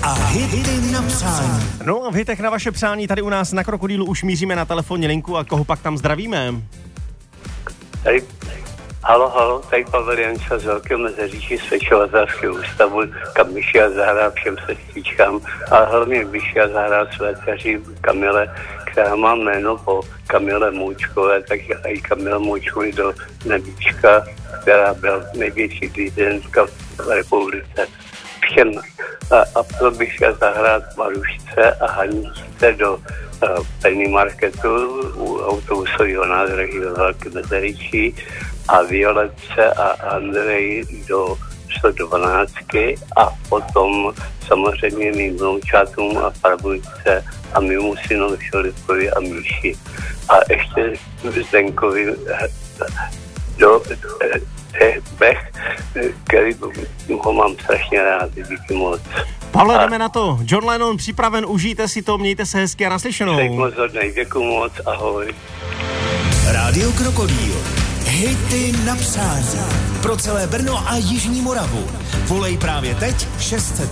a hity na přání. No a v hitech na vaše přání tady u nás na Krokodýlu už míříme na telefonní linku a koho pak tam zdravíme? Tady, halo, tady Pavel Janča z Velkého Meziříčí z Pečovatelského ústavu, kam bych šel zahrát všem sestřičkám, ale hlavně bych šel zahrát své dceři Kamile, která má jméno po Kamile Moučkové, takže i Kamila Moučkový do nebíčka, která byla největší dizidentka v republice. Všem. A to bych šel zahrát Marušce a Haničce do Penny Marketu u autobusového nádraží ve Velkém Meziříčí a Violetce a Andrej do 112 a potom samozřejmě mým vnoučátům a prabojce a mému synovi Filipovi a Míši. A ještě Zdenkovi do Bech, který ho mám strašně rád, díky moc. Pavle, jdeme na to. John Lennon připraven, užijte si to, mějte se hezky a naslyšenou. Přeji moc hodnej, děkuji moc, ahoj. Rádio Krokodýl. Hity na přání. Pro celé Brno a Jižní Moravu. Volej právě teď 600